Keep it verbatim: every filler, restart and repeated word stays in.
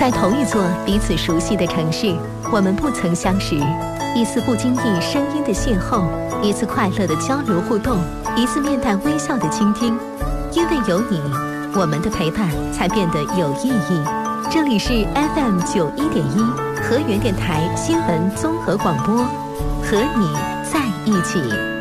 在同一座彼此熟悉的城市，我们不曾相识。一次不经意声音的邂逅，一次快乐的交流互动，一次面带微笑的倾听。因为有你，我们的陪伴才变得有意义。这里是 F M 九一点一河源电台新闻综合广播，和你在一起。